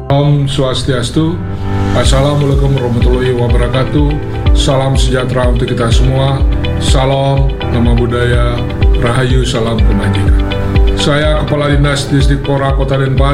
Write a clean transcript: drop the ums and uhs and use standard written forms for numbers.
Om Swastiastu. Assalamualaikum warahmatullahi wabarakatuh. Salam sejahtera untuk kita semua. Salam, nama budaya, rahayu, salam kebajikan. Saya Kepala Dinas Distrik Pora Kota Denpasar